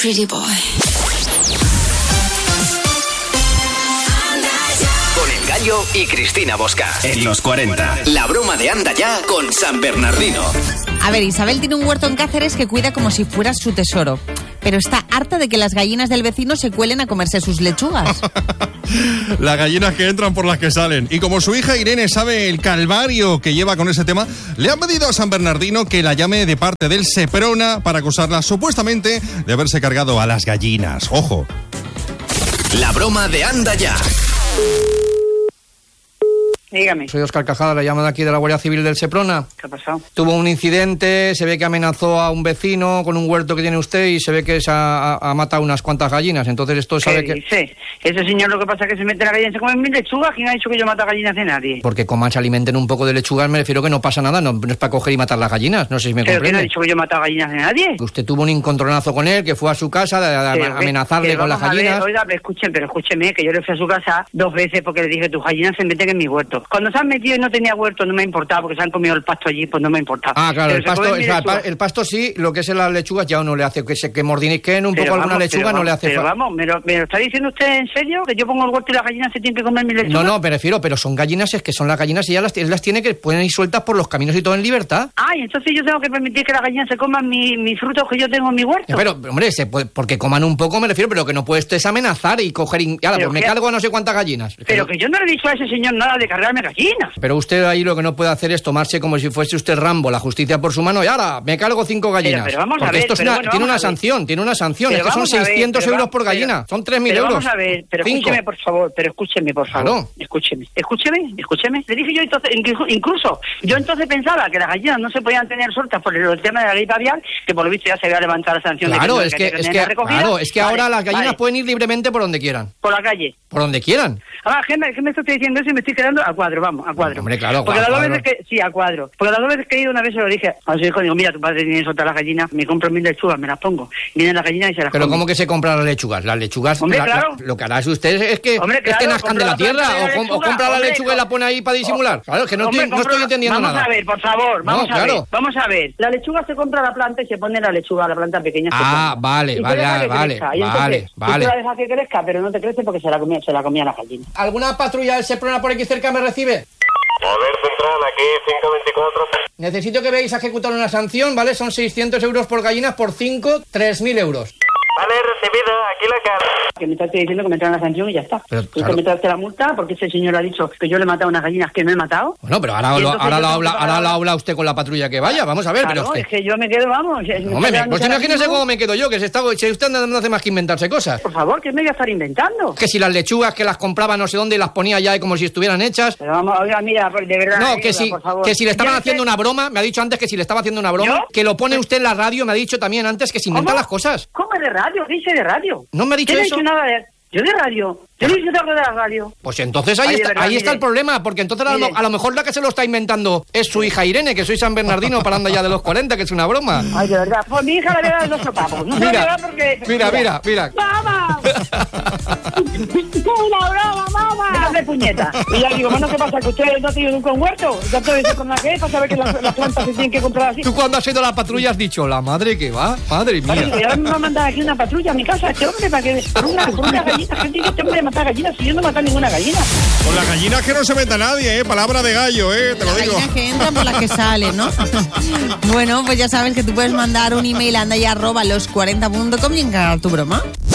Pretty boy. Con El Gallo y Cristina Bosca. En los 40. La broma de Anda Ya con San Bernardino. A ver, Isabel tiene un huerto en Cáceres que cuida como si fuera su tesoro. Pero está harta de que las gallinas del vecino se cuelen a comerse sus lechugas. Las gallinas que entran por las que salen. Y como su hija Irene sabe el calvario que lleva con ese tema, le han pedido a San Bernardino que la llame de parte del Seprona para acusarla supuestamente de haberse cargado a las gallinas. ¡Ojo! La broma de Anda Ya. Dígame. Soy Óscar Cajada, le llamo de aquí de la Guardia Civil del Seprona. ¿Qué ha pasado? Tuvo un incidente, se ve que amenazó a un vecino con un huerto que tiene usted y se ve que se ha matado unas cuantas gallinas. Entonces esto sabe que... dice? Ese señor lo que pasa es que se mete la gallina y se come mis lechugas. ¿Quién ha dicho que yo mato a gallinas de nadie? Porque coman, se alimenten un poco de lechugas, me refiero que no pasa nada, no es para coger y matar las gallinas. No sé si me ¿Pero comprende. quién ha dicho que yo mato a gallinas de nadie? Usted tuvo un encontronazo con él, que fue a su casa a amenazarle con las gallinas. Oiga, pero escúcheme, que yo le fui a su casa 2 veces porque le dije, tus gallinas se meten en mi huerto. Cuando se han metido y no tenía huerto, no me ha importado, porque se han comido el pasto allí, pues no me ha importado. Ah, claro, pero el pasto sí, lo que es las lechugas ya no le hace, que mordisquen un poco alguna lechuga no le hace falta. Pero vamos, ¿me lo está diciendo usted en serio? ¿Que yo pongo el huerto y las gallinas se tienen que comer mi lechuga? No, pero son gallinas, es que son las gallinas y ya las tiene que pueden ir sueltas por los caminos y todo en libertad. Ah, y entonces yo tengo que permitir que las gallinas se coman mis frutos que yo tengo en mi huerto. Pero, hombre, porque coman un poco me refiero, pero que no puede usted amenazar y coger me cargo a no sé cuántas gallinas. Pero que yo no le he dicho a ese señor nada de cargarme gallinas. Pero usted ahí lo que no puede hacer es tomarse como si fuese usted Rambo, la justicia por su mano, y ahora me cargo 5 gallinas. Pero vamos a ver, esto tiene una sanción, es que son 600 euros por gallina, son 3.000 euros. Vamos a ver, pero escúcheme por favor, Claro. Escúcheme. Le dije yo entonces, incluso, yo entonces pensaba que las gallinas no se podían tener sueltas por el tema de la gripe aviar, que por lo visto ya se había levantado la sanción. Claro, es que ahora las gallinas pueden ir libremente por donde quieran. Por la calle. Por donde quieran. Ah, ¿qué me estoy diciendo eso y me estoy quedando a cuadro? Vamos, a cuadro. Hombre, claro, porque las 2 veces que... Sí, a cuadro. Porque las 2 veces que he ido, una vez se lo dije a su hijo, digo, mira, tu padre tiene soltar las gallinas, me compro 1000 lechugas, me las pongo. Vienen las gallinas y se las Pero comen. ¿cómo que se compran las lechugas? Las lechugas, hombre, claro. lo que hará usted es que nazcan de la tierra o compra la lechuga y la pone ahí para disimular. Claro, es que no estoy entendiendo nada. Vamos a ver, por favor, vamos a ver. La lechuga se compra la planta y se pone la lechuga, la planta pequeña. Vale. Tú la dejas que crezca, pero no te crece porque se la comía la gallina. ¿Alguna patrulla del Seprona por aquí cerca me recibe? A ver, central, aquí 524. Necesito que veáis a ejecutar una sanción, ¿vale? Son 600 euros por gallinas, por 5, 3.000 euros. Vale, recibido, aquí la cara. Que me estás diciendo que me traen la sanción y ya está. Pero, claro. Que me traste la multa porque ese señor ha dicho que yo le he matado unas gallinas que no he matado. Bueno, pero ahora lo habla usted con la patrulla que vaya, vamos a ver. Claro, pero es que yo me quedo, vamos. Pues imagínese cómo me quedo yo, que si usted no hace más que inventarse cosas. Por favor, ¿qué me voy a estar inventando? Que si las lechugas que las compraba no sé dónde y las ponía ya como si estuvieran hechas. Pero vamos, oiga, mira, de verdad. No, que si le estaban haciendo una broma, me ha dicho antes que si le estaba haciendo una broma, que lo pone usted en la radio, me ha dicho también antes que se inventan las cosas. ¿Cómo de radio? ¿Qué dice de radio? No me ha dicho eso. No he dicho nada de... Yo de radio. Yo no he dicho algo de la radio. Pues entonces ahí está el problema, porque entonces a lo mejor la que se lo está inventando es su hija Irene, que soy San Bernardino para andar ya de los 40, que es una broma. Ay, de verdad. Pues mi hija le voy a dar 2 sopapos. No Mira. ¡Mamá! ¡Una broma, mamá! ¡Déjate puñeta! Y ya digo, bueno, ¿qué pasa? ¿Que ustedes no tienen nunca un huerto? ¿Ya te dice con la que para saber que las plantas se tienen que comprar así? Tú cuando has ido a la patrulla has dicho, la madre que va, madre mía. Vale, ya me va a mandar aquí una patrulla a mi casa, este hombre, para que por una gallina, gente que este hombre mata gallinas, si yo no mato ninguna gallina. Con las gallinas que no se meta nadie, palabra de gallo, te lo digo. Las gallinas que entran por las que salen, ¿no? Bueno, pues ya sabes que tú puedes mandar un email a andaya@los40.com y encargar tu broma.